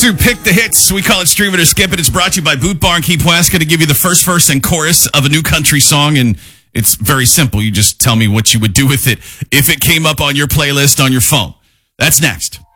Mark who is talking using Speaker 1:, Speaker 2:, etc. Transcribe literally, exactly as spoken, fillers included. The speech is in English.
Speaker 1: through Pick the Hits. We call it Stream It or Skip It. It's brought to you by Boot Bar and Key Pulaski to give you the first verse and chorus of a new country song. And it's very simple. You just tell me what you would do with it if it came up on your playlist on your phone. That's next.